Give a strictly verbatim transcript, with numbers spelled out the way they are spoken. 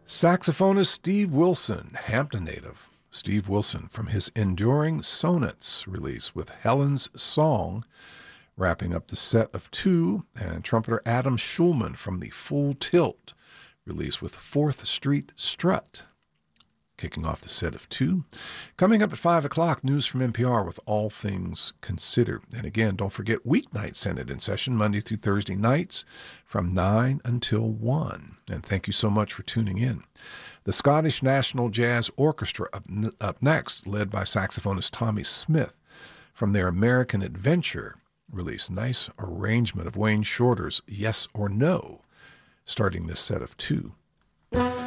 Saxophonist Steve Wilson, Hampton native. Steve Wilson from his Enduring Sonnets release with Helen's Song, wrapping up the set of two, and trumpeter Adam Schulman from the Full Tilt release with Fourth Street Strut, kicking off the set of two. Coming up at five o'clock, news from N P R with All Things Considered. And again, don't forget weeknight Senate in session, Monday through Thursday nights from nine until one. And thank you so much for tuning in. The Scottish National Jazz Orchestra up, up next, led by saxophonist Tommy Smith from their American Adventure release. Nice arrangement of Wayne Shorter's Yes or No, starting this set of two.